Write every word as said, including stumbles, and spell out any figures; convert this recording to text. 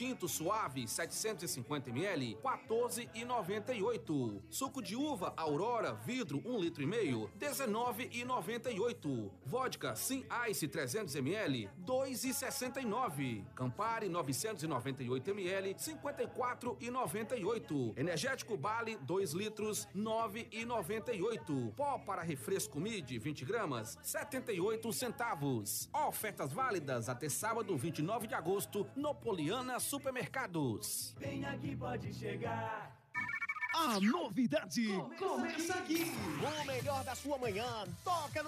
Tinto Suave setecentos e cinquenta mililitros, quatorze reais e noventa e oito centavos. Suco de uva Aurora Vidro um litro e meio, dezenove reais e noventa e oito centavos. Vodka Sim Ice trezentos mililitros, dois reais e sessenta e nove centavos. Campari novecentos e noventa e oito mililitros, cinquenta e quatro reais e noventa e oito centavos. Energético Bali dois litros, nove reais e noventa e oito centavos. Pó para refresco Mid vinte gramas, setenta e oito centavos. Ofertas válidas até sábado vinte e nove de agosto no Poliana Supermercados. Vem aqui, pode chegar. A novidade Começa aqui. O melhor da sua manhã toca no